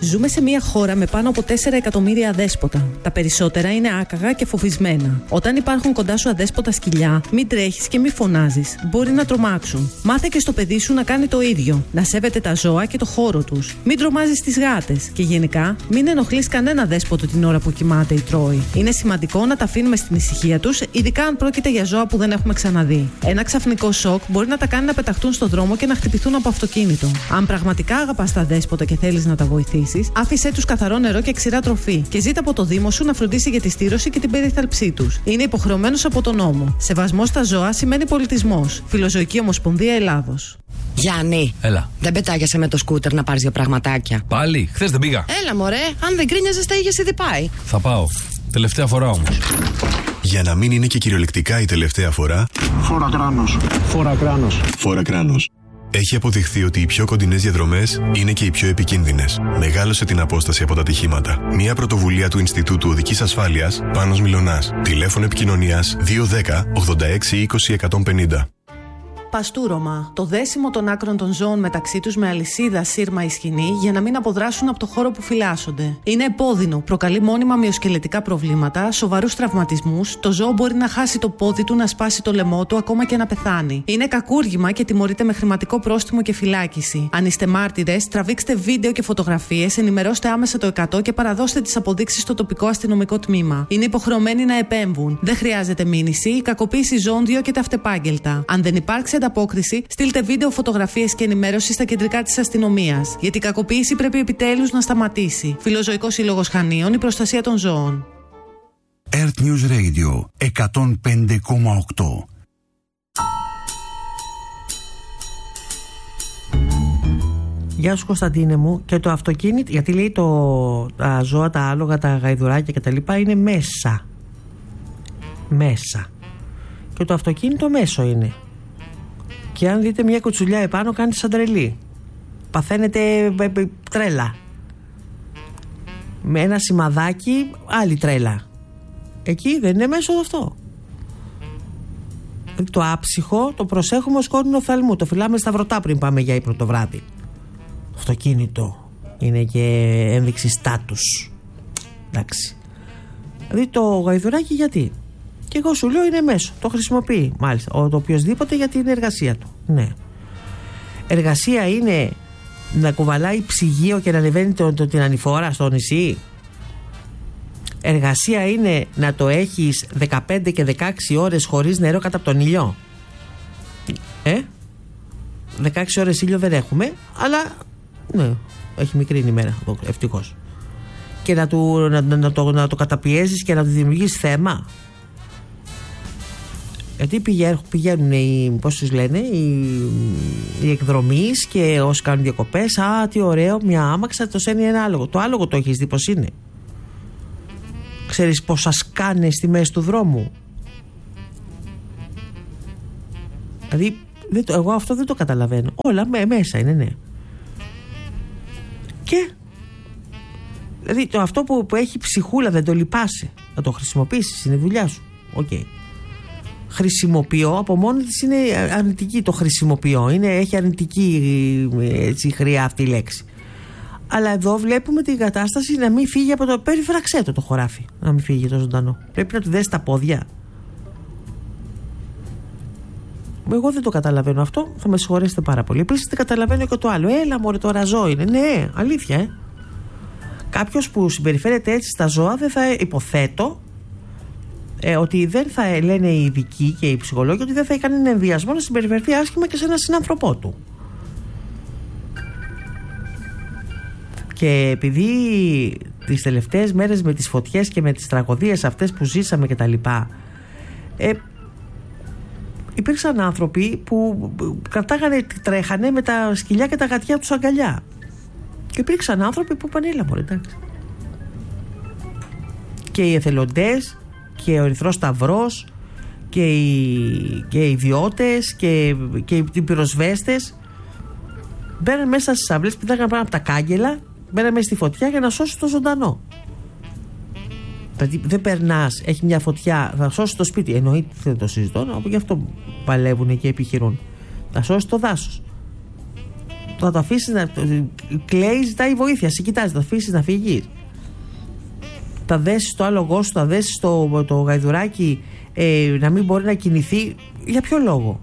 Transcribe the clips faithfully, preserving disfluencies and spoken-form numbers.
Ζούμε σε μια χώρα με πάνω από τέσσερα εκατομμύρια αδέσποτα. Τα περισσότερα είναι άκαγα και φοβισμένα. Όταν υπάρχουν κοντά σου αδέσποτα σκυλιά, μην τρέχεις και μην φωνάζεις. Μπορεί να τρομάξουν. Μάθε και στο παιδί σου να κάνει το ίδιο. Να σέβεται τα ζώα και το χώρο τους. Μην τρομάζεις τις γάτες. Και γενικά, μην ενοχλείς κανένα δέσποτο την ώρα που κοιμάται ή τρώει. Είναι σημαντικό να τα αφήνουμε στην ησυχία τους, ειδικά αν πρόκειται για ζώα που δεν έχουμε ξαναδεί. Ένα ξαφνικό σοκ μπορεί να τα κάνει να πεταχτούν στον δρόμο και να χτυπηθούν από αυτοκίνητο. Αν πραγματικά αγαπάς τα δέσποτα και θέλεις να τα βοηθήσεις, άφησέ τους καθαρό νερό και ξηρά τροφή και ζήτα από το Δήμο σου να φροντίσει για τη στήρωση και την περίθαλψή τους. Είναι υποχρεωμένος από τον νόμο. Σεβασμός στα ζώα σημαίνει πολιτισμός. Φιλοζωική Ομοσπονδία Ελλάδος. Γιάννη, έλα. Δεν πετάγεσαι με το σκούτερ να πάρεις δύο πραγματάκια? Πάλι, χθες δεν πήγα. Έλα μωρέ, αν δεν κρίνιαζες τα είχες ήδη πάει. Θα πάω. Τελευταία φορά όμως. Για να μην είναι και κυριολεκτικά η τελευταία φορά. Φόρα κράνος. Φόρα κράνος. Φόρα κράνος. Έχει αποδειχθεί ότι οι πιο κοντινές διαδρομές είναι και οι πιο επικίνδυνες. Μεγάλωσε την απόσταση από τα ατυχήματα. Μια πρωτοβουλία του Ινστιτούτου Οδικής Ασφάλειας, Πάνος Μιλωνάς. Τηλέφωνο επικοινωνίας δύο ένα μηδέν ογδόντα έξι είκοσι εκατόν πενήντα. Παστούρωμα. Το δέσιμο των άκρων των ζώων μεταξύ τους με αλυσίδα, σύρμα ή σκοινή για να μην αποδράσουν από το χώρο που φυλάσσονται. Είναι επώδυνο, προκαλεί μόνιμα μυοσκελετικά προβλήματα, σοβαρούς τραυματισμούς, το ζώο μπορεί να χάσει το πόδι του, να σπάσει το λαιμό του, ακόμα και να πεθάνει. Είναι κακούργημα και τιμωρείται με χρηματικό πρόστιμο και φυλάκιση. Αν είστε μάρτυρες, τραβήξτε βίντεο και φωτογραφίες, ενημερώστε άμεσα το εκατό και παραδώστε τις αποδείξεις στο τοπικό αστυνομικό τμήμα. Είναι υποχρεωμένοι να επέμβουν. Δεν χρειάζεται μήνυση, η κακοποίηση ζώων διώκεται αυτεπάγγελτα. Αν δεν υπάρξει ανταπόκριση, στείλτε βίντεο, φωτογραφίες και ενημέρωση στα κεντρικά της αστυνομίας. Γιατί η κακοποίηση πρέπει επιτέλους να σταματήσει. Φιλοζωικός Σύλλογος Χανίων, η προστασία των ζώων. Earth News Radio εκατόν πέντε κόμμα οκτώ. Γεια σου Κωνσταντίνε μου. Και το αυτοκίνητο, γιατί λέει το, τα ζώα, τα άλογα, τα γαϊδουράκια κτλ. Είναι μέσα. Μέσα. Και το αυτοκίνητο μέσο είναι. Και αν δείτε μια κουτσουλιά επάνω, κάνετε σαν τρελή. Παθαίνετε τρέλα. Με ένα σημαδάκι, άλλη τρέλα. Εκεί δεν είναι μέσω αυτό. Το άψυχο το προσέχουμε ως κόρνο οφθαλμού. Το φυλάμε σταυρωτά πριν πάμε για ύπνο το βράδυ. Το αυτοκίνητο είναι και ένδειξη στάτους. Εντάξει. Δηλαδή το γαϊδουράκι γιατί? Και εγώ σου λέω είναι μέσο. Το χρησιμοποιεί μάλιστα ο το οποιοσδήποτε για την εργασία του. Ναι. Εργασία είναι να κουβαλάει ψυγείο και να ανεβαίνει το, το, την ανηφόρα στο νησί. Εργασία είναι να το έχεις δεκαπέντε και δεκαέξι ώρες χωρίς νερό κάτω από τον ήλιο. Ε, δεκαέξι ώρες ήλιο δεν έχουμε, αλλά ναι, έχει μικρή ημέρα, ευτυχώς. Και να, του, να, να, το, να το καταπιέζεις και να του δημιουργείς θέμα. Γιατί πηγαίνουν, πηγαίνουν οι, πώς τους λένε, οι, οι εκδρομείς και όσοι κάνουν διακοπές. Α, τι ωραίο, μια άμαξα, το σένει ένα άλογο. Το άλογο το έχεις δει πως είναι? Ξέρεις πως σας κάνει στη μέση του δρόμου? Δηλαδή, δεν το, εγώ αυτό δεν το καταλαβαίνω. Όλα με, μέσα είναι, ναι. Και δηλαδή το, αυτό που, που έχει ψυχούλα δεν το λυπάσαι. Να το χρησιμοποιήσεις, είναι δουλειά σου. Οκ. Okay. Χρησιμοποιώ, από μόνη της είναι αρνητική το χρησιμοποιώ. Είναι, έχει αρνητική έτσι, χρειά αυτή η λέξη. Αλλά εδώ βλέπουμε την κατάσταση να μην φύγει από το. Περιφραξέ το το χωράφι. Να μην φύγει το ζωντανό. Πρέπει να του δέσει τα πόδια. Εγώ δεν το καταλαβαίνω αυτό. Θα με συγχωρέσετε πάρα πολύ. Επίσης δεν καταλαβαίνω και το άλλο. Έλα μωρέ, τώρα ζώο είναι. Ναι, αλήθεια, ε. Κάποιος που συμπεριφέρεται έτσι στα ζώα δεν θα υποθέτω. Ε, ότι δεν θα λένε οι ειδικοί και οι ψυχολόγοι ότι δεν θα έκανε έναν ενδιασμό να συμπεριφερθεί άσχημα και σε έναν συνάνθρωπό του. Και επειδή τις τελευταίες μέρες με τις φωτιές και με τις τραγωδίες αυτές που ζήσαμε και τα λοιπά, ε, υπήρξαν άνθρωποι που κρατάγανε, τρέχανε με τα σκυλιά και τα γατιά τους αγκαλιά. Και υπήρξαν άνθρωποι που είπαν έλα μωρέ, εντάξει. Και οι εθελοντές και ο Ερυθρός Σταυρός και οι, και οι ιδιώτες και, και οι πυροσβέστες μπαίναν μέσα στις αυλές, πηδάγαν πάνω από τα κάγκελα, μπαίναν μέσα στη φωτιά για να σώσουν το ζωντανό. Δηλαδή δεν περνάς, έχει μια φωτιά, θα σώσει το σπίτι. Εννοείται, δεν το συζητώ, γι' αυτό παλεύουν και επιχειρούν. Θα σώσει το δάσος. Θα το αφήσεις να. Κλαίει, ζητάει βοήθεια. Σε κοιτάζει, το αφήσεις να φύγει. Θα δέσεις το άλογο σου, θα δέσεις το, το γαϊδουράκι ε, να μην μπορεί να κινηθεί. Για ποιο λόγο?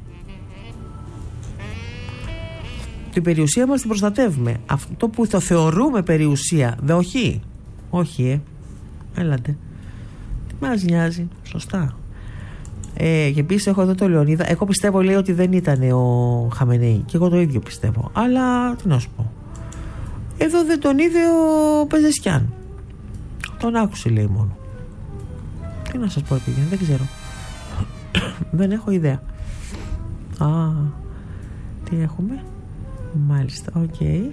Την περιουσία μας την προστατεύουμε. Αυτό που το θεωρούμε περιουσία, δε όχι. Όχι, ε. Έλατε. Τι μας νοιάζει, σωστά. Ε, και επίσης έχω εδώ το Λεωνίδα. Εγώ πιστεύω, λέει, ότι δεν ήταν ο Χαμενεή. Και εγώ το ίδιο πιστεύω. Αλλά τι να σου πω. Εδώ δεν τον είδε ο Πεζεσκιάν. Τον άκουσε, λέει, μόνο. Τι να σας πω, επειδή δεν ξέρω. Δεν έχω ιδέα. Α, τι έχουμε? Μάλιστα, οκ. Okay.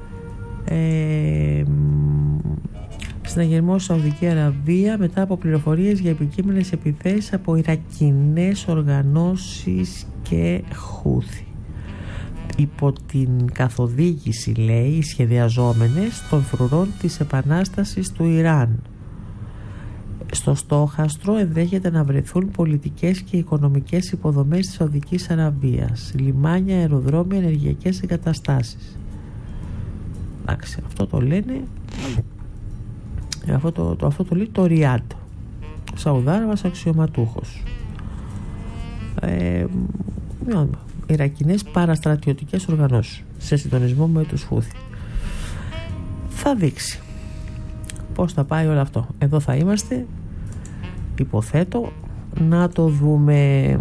Ε, συναγερμό Σαουδική Αραβία μετά από πληροφορίες για επικείμενες επιθέσεις από Ιρακινές οργανώσεις και Χούθη. Υπό την καθοδήγηση, λέει, οι σχεδιαζόμενες των φρουρών της επανάστασης του Ιράν. Στο στόχαστρο ενδέχεται να βρεθούν πολιτικές και οικονομικές υποδομές της Σαουδικής Αραβίας, λιμάνια, αεροδρόμια, ενεργειακές εγκαταστάσεις. Εντάξει, αυτό το λένε, αυτό το, το, αυτό το λέει το Ριάντ, Σαουδάραβας αξιωματούχος. Ε, Ιρακινές παραστρατιωτικές οργανώσεις σε συντονισμό με τους Χούθη. Θα δείξει πώς θα πάει όλο αυτό. Εδώ θα είμαστε, υποθέτω, να το δούμε.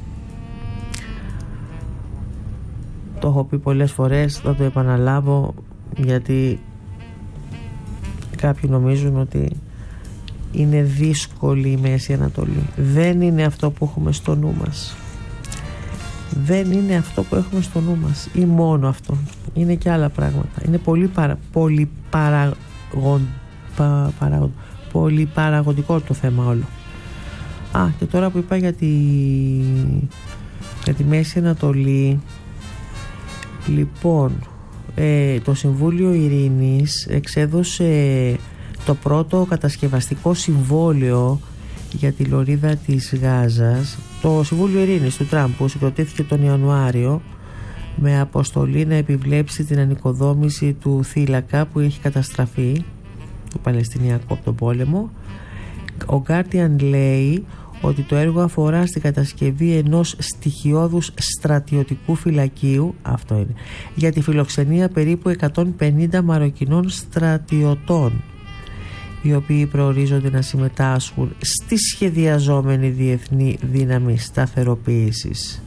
Το έχω πει πολλές φορές, θα το επαναλάβω, γιατί κάποιοι νομίζουν ότι είναι δύσκολη η Μέση Ανατολή. Δεν είναι αυτό που έχουμε στο νου μας. Δεν είναι αυτό που έχουμε στο νου μας, ή μόνο αυτό. Είναι και άλλα πράγματα. Είναι πολύ, παρα, πολύ παραγον, πα, παραγον, πολύ παραγωγικό το θέμα όλο. Α, και τώρα που είπα για τη, για τη Μέση Ανατολή, λοιπόν, ε, το Συμβούλιο Ειρήνης εξέδωσε το πρώτο κατασκευαστικό συμβόλαιο για τη λωρίδα της Γάζας. Το Συμβούλιο Ειρήνης του Τραμπ, που συγκροτήθηκε τον Ιανουάριο με αποστολή να επιβλέψει την ανοικοδόμηση του θύλακα που έχει καταστραφεί, του Παλαιστινιακού, από τον πόλεμο. Ο Guardian λέει ότι το έργο αφορά στην κατασκευή ενός στοιχειώδους στρατιωτικού φυλακίου, αυτό είναι, για τη φιλοξενία περίπου εκατόν πενήντα Μαροκινών στρατιωτών, οι οποίοι προορίζονται να συμμετάσχουν στη σχεδιαζόμενη διεθνή δύναμη σταθεροποίησης.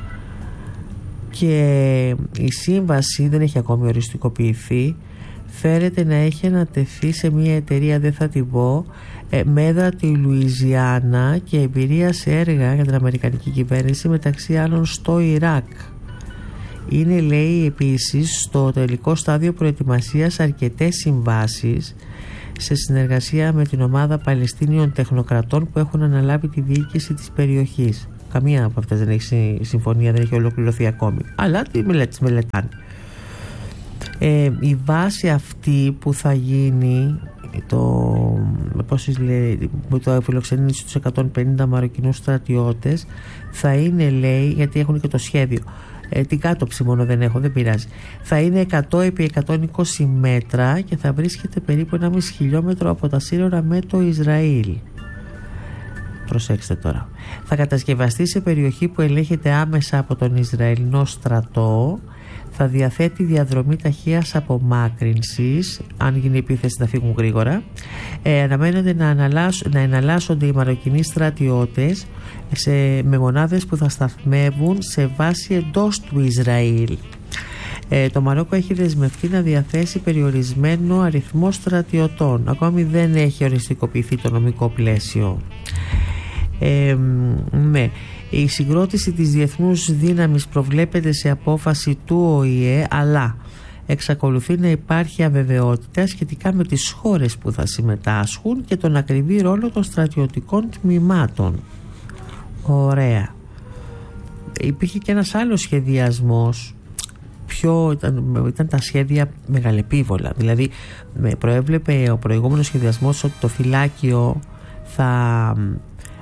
Και η σύμβαση δεν έχει ακόμη οριστικοποιηθεί. Φέρεται να έχει ανατεθεί σε μια εταιρεία, δεν θα την πω, με έδρα τη Λουιζιάννα και εμπειρία σε έργα για την Αμερικανική κυβέρνηση, μεταξύ άλλων στο Ιράκ. Είναι, λέει, επίσης στο τελικό στάδιο προετοιμασίας αρκετές συμβάσεις σε συνεργασία με την ομάδα Παλαιστίνιων τεχνοκρατών που έχουν αναλάβει τη διοίκηση της περιοχής. Καμία από αυτές δεν έχει συμφωνία, δεν έχει ολοκληρωθεί ακόμη, αλλά τη μελετάνε. Ε, η βάση αυτή που θα γίνει, το, πώς λέει, που το φιλοξενεί στους εκατόν πενήντα Μαροκινούς στρατιώτες, θα είναι, λέει, γιατί έχουν και το σχέδιο, ε, την κάτωψη μόνο δεν έχω, δεν πειράζει, θα είναι εκατό επί εκατόν είκοσι μέτρα και θα βρίσκεται περίπου ένα κόμμα πέντε χιλιόμετρο από τα σύνορα με το Ισραήλ. Προσέξτε τώρα. Θα κατασκευαστεί σε περιοχή που ελέγχεται άμεσα από τον Ισραηλινό στρατό. Θα διαθέτει διαδρομή ταχείας απομάκρυνσης, αν γίνει επίθεση να φύγουν γρήγορα. Ε, αναμένεται να, αναλάσ, να εναλλάσσονται οι Μαροκινοί στρατιώτες σε, με μονάδες που θα σταθμεύουν σε βάση εντός του Ισραήλ. Ε, το Μαρόκο έχει δεσμευτεί να διαθέσει περιορισμένο αριθμό στρατιωτών. Ακόμη δεν έχει οριστικοποιηθεί το νομικό πλαίσιο. Ε, ναι. Η συγκρότηση της διεθνούς δύναμης προβλέπεται σε απόφαση του Ο Η Ε, αλλά εξακολουθεί να υπάρχει αβεβαιότητα σχετικά με τις χώρες που θα συμμετάσχουν και τον ακριβή ρόλο των στρατιωτικών τμήματων. Ωραία. Υπήρχε και ένας άλλος σχεδιασμός, πιο, ήταν, ήταν τα σχέδια μεγαλεπίβολα. Δηλαδή προέβλεπε ο προηγούμενος σχεδιασμός ότι το φυλάκιο θα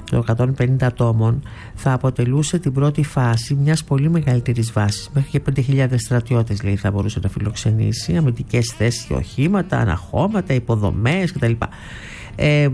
των εκατόν πενήντα ατόμων θα αποτελούσε την πρώτη φάση μιας πολύ μεγαλύτερης βάσης. Μέχρι και πέντε χιλιάδες στρατιώτες, λέει, θα μπορούσε να φιλοξενήσει, αμυντικές θέσεις και οχήματα, αναχώματα, υποδομές κτλ. Ε,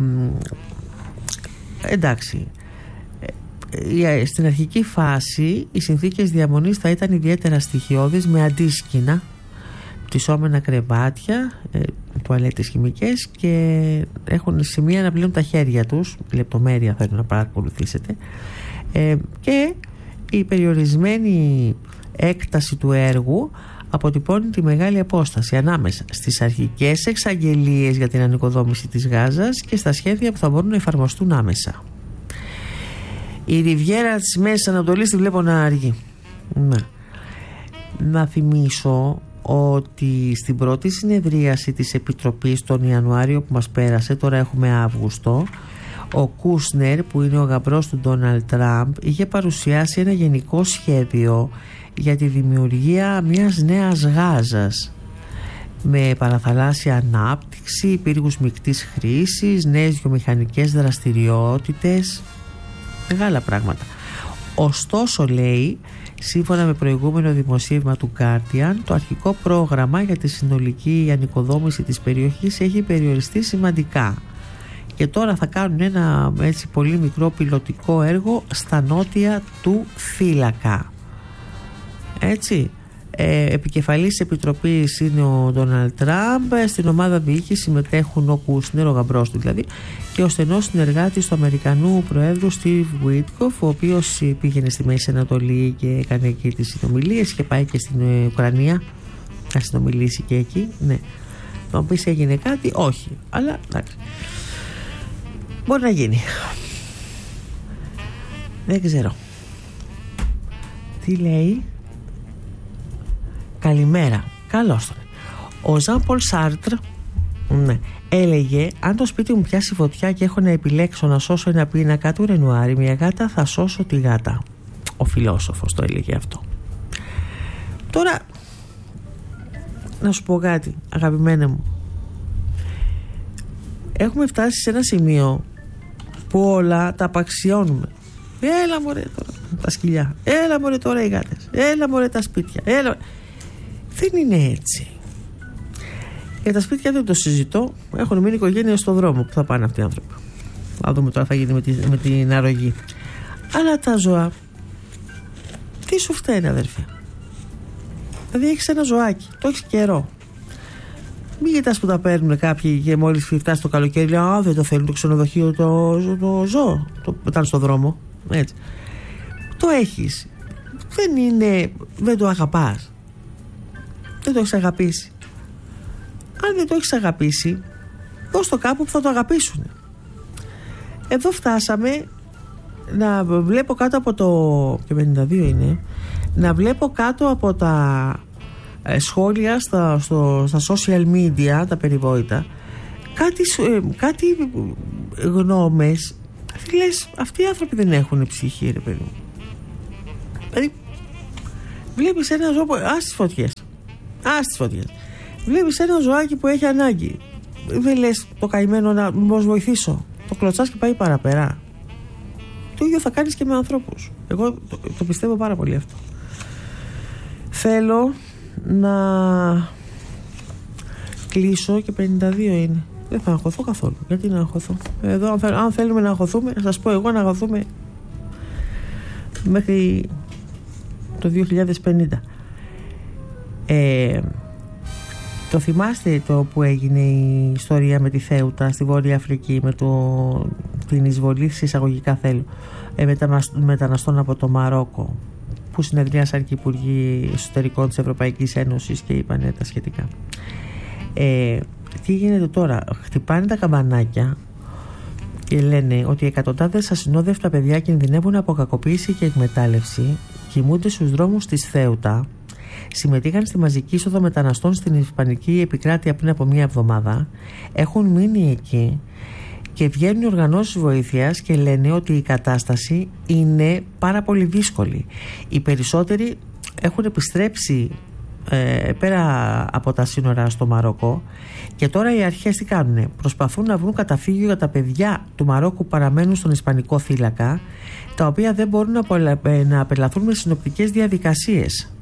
εντάξει. Ε, στην αρχική φάση οι συνθήκες διαμονής θα ήταν ιδιαίτερα στοιχειώδεις, με αντίσκηνα, πτυσσόμενα κρεβάτια, ε, τουαλέτες χημικές, και έχουν σημεία να πλύνουν τα χέρια τους. Λεπτομέρεια θέλω να παρακολουθήσετε. Ε, και η περιορισμένη έκταση του έργου αποτυπώνει τη μεγάλη απόσταση ανάμεσα στις αρχικές εξαγγελίες για την ανοικοδόμηση της Γάζας και στα σχέδια που θα μπορούν να εφαρμοστούν άμεσα. Η Ριβιέρα της Μέσης Ανατολής τη βλέπω να αργεί. Να, να θυμίσω ότι στην πρώτη συνεδρίαση της Επιτροπής τον Ιανουάριο που μας πέρασε, τώρα έχουμε Αύγουστο, ο Κούσνερ, που είναι ο γαμπρός του Ντόναλντ Τραμπ, είχε παρουσιάσει ένα γενικό σχέδιο για τη δημιουργία μιας νέας Γάζας με παραθαλάσσια ανάπτυξη, πύργους μεικτής χρήσης, νέες βιομηχανικές δραστηριότητες, μεγάλα πράγματα. Ωστόσο, λέει, σύμφωνα με προηγούμενο δημοσίευμα του Guardian, το αρχικό πρόγραμμα για τη συνολική ανοικοδόμηση της περιοχής έχει περιοριστεί σημαντικά και τώρα θα κάνουν ένα έτσι πολύ μικρό πιλωτικό έργο στα νότια του θύλακα. Έτσι, ε, επικεφαλής επιτροπής είναι ο Ντόναλντ Τραμπ. Στην ομάδα διοίκηση συμμετέχουν ο Κούσνερ, ο γαμπρός του δηλαδή, και ο στενός συνεργάτης του Αμερικανού Προέδρου Στίβ Βουίτκοφ, ο οποίος πήγαινε στη Μέση Ανατολή και έκανε εκεί τις συνομιλίες, είχε πάει και στην Ουκρανία να συνομιλήσει και εκεί. Ναι. Να πεις έγινε κάτι? Όχι, αλλά εντάξει, μπορεί να γίνει. Δεν ξέρω. Τι λέει? Καλημέρα. Καλώς τον. Ο Ζαν Πολ Σάρτρ, ναι, έλεγε: αν το σπίτι μου πιάσει φωτιά και έχω να επιλέξω να σώσω ένα πίνακα του Ρενουάρη, μια γάτα, θα σώσω τη γάτα. Ο φιλόσοφος το έλεγε αυτό. Τώρα να σου πω κάτι, αγαπημένα μου. Έχουμε φτάσει σε ένα σημείο που όλα τα απαξιώνουμε. Έλα μωρέ τώρα τα σκυλιά, έλα μωρέ τώρα οι γάτες, έλα μωρέ τα σπίτια, έλα. Δεν είναι έτσι. Για τα σπίτια δεν το συζητώ. Έχουν μείνει οικογένειες στον δρόμο που θα πάνε αυτοί οι άνθρωποι. Θα δούμε τώρα θα γίνει με, τη, με την αρρωγή. Αλλά τα ζώα, τι σου φταίνει, αδερφέ? Δηλαδή έχεις ένα ζωάκι, το έχεις καιρό. Μην κοιτάς που τα παίρνουν κάποιοι και μόλις φτάσει το καλοκαίρι λέει: α, δεν το θέλουν το ξενοδοχείο το, το ζώο. Το πετάνε στον δρόμο. Έτσι. Το έχεις. Δεν είναι, δεν το αγαπάς. Δεν το έχεις αγαπήσει. Αν δεν το έχεις αγαπήσει, δώσ' το κάπου που θα το αγαπήσουν. Εδώ φτάσαμε να βλέπω κάτω από το, και πενήντα δύο είναι, να βλέπω κάτω από τα ε, σχόλια στα, στο, στα social media, τα περιβόητα, κάτι, ε, κάτι γνώμες. Λες, αυτοί οι άνθρωποι δεν έχουν ψυχή, ρε παιδί μου. Δηλαδή βλέπεις ένα ζώο που, ας τις φωτιές, ας τις φωτιές, βλέπεις ένα ζωάκι που έχει ανάγκη, δεν λες το καημένο να μήπως βοηθήσω, το κλωτσάς και πάει παραπέρα. Το ίδιο θα κάνεις και με ανθρώπους. Εγώ το, το πιστεύω πάρα πολύ αυτό. Θέλω να κλείσω και πενήντα δύο είναι. Δεν θα αγχωθώ καθόλου. Γιατί να αγχωθώ? Εδώ αν, θέλ, αν θέλουμε να αγχωθούμε, να σας πω εγώ, να αγχωθούμε μέχρι το δύο χιλιάδες πενήντα. Ε, το θυμάστε το που έγινε η ιστορία με τη Θέουτα στη Βόρεια Αφρική, με το, την εισβολή σε εισαγωγικά θέλω ε, μεταναστών από το Μαρόκο, που συνεδρίασαν και οι υπουργοί εσωτερικών της Ευρωπαϊκής Ένωσης και είπανε τα σχετικά. Ε, τι γίνεται τώρα? Χτυπάνε τα καμπανάκια και λένε ότι εκατοντάδες ασυνόδευτα παιδιά κινδυνεύουν από κακοποίηση και εκμετάλλευση, κοιμούνται στους δρόμους της Θέουτα, συμμετείχαν στη μαζική είσοδο μεταναστών στην Ισπανική επικράτεια πριν από μία εβδομάδα, έχουν μείνει εκεί και βγαίνουν οι οργανώσεις βοήθειας και λένε ότι η κατάσταση είναι πάρα πολύ δύσκολη. Οι περισσότεροι έχουν επιστρέψει ε, πέρα από τα σύνορα στο Μαρόκο, και τώρα οι αρχές τι κάνουνε? Προσπαθούν να βρουν καταφύγιο για τα παιδιά του Μαρόκου που παραμένουν στον Ισπανικό θύλακα, τα οποία δεν μπορούν να, πολα... να απελαθούν με συνοπτικές διαδικασίες.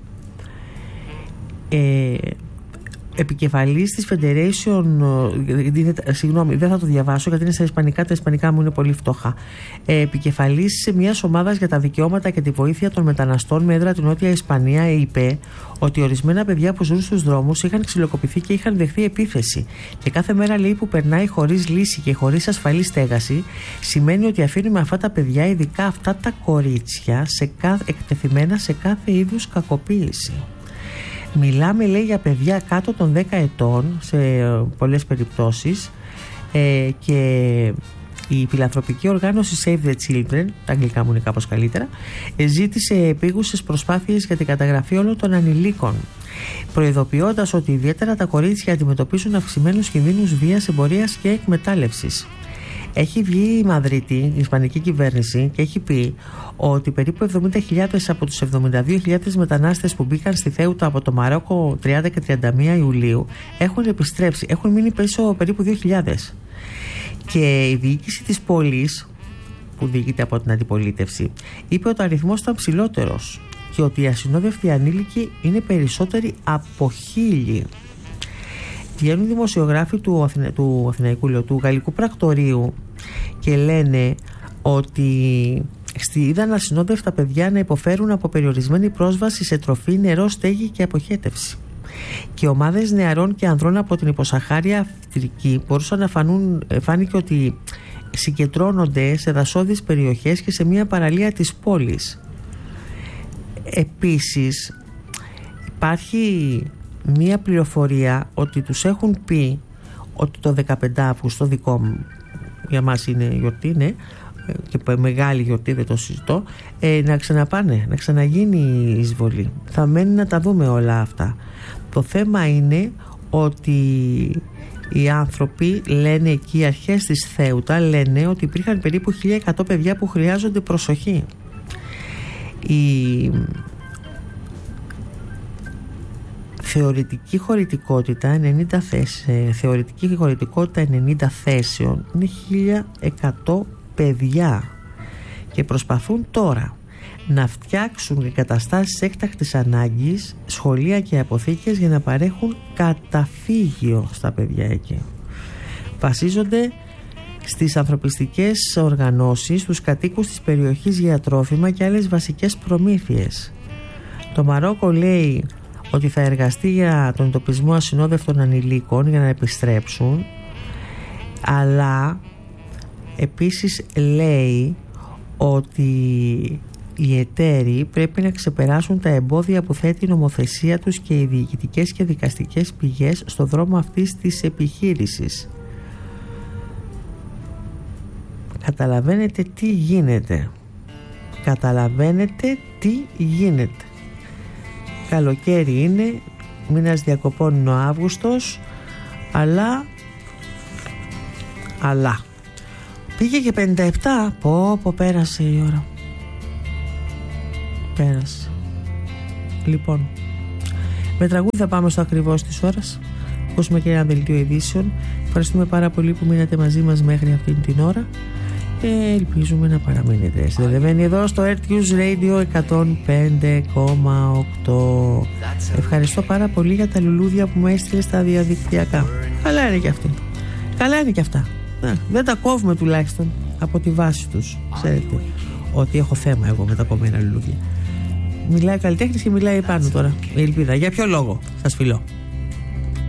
Ε, επικεφαλής της Federation, συγγνώμη, δεν θα το διαβάσω γιατί είναι στα ισπανικά, τα ισπανικά μου είναι πολύ φτωχά. Ε, επικεφαλής μιας ομάδας για τα δικαιώματα και τη βοήθεια των μεταναστών με έδρα την Νότια Ισπανία είπε ότι ορισμένα παιδιά που ζουν στους δρόμους είχαν ξυλοκοπηθεί και είχαν δεχθεί επίθεση. Και κάθε μέρα, λέει, που περνάει χωρίς λύση και χωρίς ασφαλή στέγαση, σημαίνει ότι αφήνουμε αυτά τα παιδιά, ειδικά αυτά τα κορίτσια, σε κάθε, εκτεθειμένα σε κάθε είδους κακοποίηση. Μιλάμε, λέει, για παιδιά κάτω των δέκα ετών σε πολλές περιπτώσεις, ε, και η φιλανθρωπική οργάνωση Save the Children, τα αγγλικά μου είναι κάπως καλύτερα, ε, ζήτησε επίγουσες προσπάθειες για την καταγραφή όλων των ανηλίκων, προειδοποιώντας ότι ιδιαίτερα τα κορίτσια αντιμετωπίζουν αυξημένους κινδύνους βίας, εμπορίας και εκμετάλλευσης. Έχει βγει η Μαδρίτη, η ισπανική κυβέρνηση, και έχει πει ότι περίπου εβδομήντα χιλιάδες από τους εβδομήντα δύο χιλιάδες μετανάστες που μπήκαν στη Θέουτα από το Μαρόκο τριάντα και τριάντα μία Ιουλίου έχουν επιστρέψει, έχουν μείνει πίσω περίπου δύο χιλιάδες. Και η διοίκηση της πόλης, που διοικείται από την αντιπολίτευση, είπε ότι ο αριθμός ήταν ψηλότερος και ότι οι ασυνόδευτοι ανήλικοι είναι περισσότεροι από χίλιοι. Βγαίνουν δημοσιογράφοι του, Αθηνα, του Αθηναϊκού, λέω, του Γαλλικού Πρακτορείου, και λένε ότι είδαν ασυνόδευτα παιδιά να υποφέρουν από περιορισμένη πρόσβαση σε τροφή, νερό, στέγη και αποχέτευση. Και ομάδες νεαρών και ανδρών από την υποσαχάρια Αφρική μπορούσαν να φανούν, φάνηκε ότι συγκεντρώνονται σε δασώδεις περιοχές και σε μια παραλία της πόλης. Επίσης υπάρχει μία πληροφορία ότι τους έχουν πει ότι το δεκαπέντε Αυγούστου, δικό μου, για μας είναι γιορτή, ναι, και μεγάλη γιορτή, δεν το συζητώ, ε, να ξαναπάνε, να ξαναγίνει η εισβολή. Θα μένει να τα δούμε όλα αυτά. Το θέμα είναι ότι οι άνθρωποι λένε εκεί, οι αρχές της Θέουτα λένε ότι υπήρχαν περίπου χίλια εκατό παιδιά που χρειάζονται προσοχή. Η θεωρητική χωρητικότητα ενενήντα θέσεις, θεωρητική χωρητικότητα ενενήντα θέσεων είναι χίλια εκατό παιδιά, και προσπαθούν τώρα να φτιάξουν εγκαταστάσεις έκτακτης ανάγκης, σχολεία και αποθήκες για να παρέχουν καταφύγιο στα παιδιά εκεί. Βασίζονται στις ανθρωπιστικές οργανώσεις, στους κατοίκους της περιοχής για τρόφιμα και άλλες βασικές προμήθειες. Το Μαρόκο λέει ότι θα εργαστεί για τον εντοπισμό ασυνόδευτων ανηλίκων για να επιστρέψουν, αλλά επίσης λέει ότι οι εταίροι πρέπει να ξεπεράσουν τα εμπόδια που θέτει η νομοθεσία τους και οι διοικητικές και δικαστικές πηγές στο δρόμο αυτής της επιχείρησης. Καταλαβαίνετε τι γίνεται. Καταλαβαίνετε τι γίνεται. Καλοκαίρι είναι, μήνας διακοπών είναι ο Αύγουστος, αλλά αλλά πήγε και πενήντα επτά. Πω πω, πέρασε η ώρα. Πέρασε. Λοιπόν, με τραγούδι θα πάμε στο ακριβώς της ώρας. Ακούσουμε και ένα δελτίο ειδήσεων. Ευχαριστούμε πάρα πολύ που μείνατε μαζί μας μέχρι αυτήν την ώρα και ελπίζουμε να παραμείνετε συνδεδεμένοι εδώ στο Earth News Radio εκατόν πέντε κόμμα οκτώ. Ευχαριστώ πάρα πολύ για τα λουλούδια που μου έστειλε στα διαδικτυακά. Καλά είναι και αυτή. Καλά είναι και αυτά. Να, δεν τα κόβουμε τουλάχιστον από τη βάση τους. Ξέρετε ότι έχω θέμα εγώ με τα κομμένα λουλούδια. Μιλάει καλλιτέχνης και μιλάει επάνω τώρα η ελπίδα. Για ποιο λόγο? Σας φιλώ.